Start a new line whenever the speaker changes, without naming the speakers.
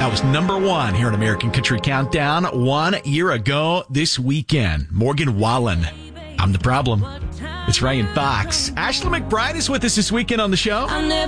That was number 1 here on American Country Countdown 1 year ago this weekend. Morgan Wallen, I'm the Problem. It's Ryan Fox. Ashley McBride is with us this weekend on the show.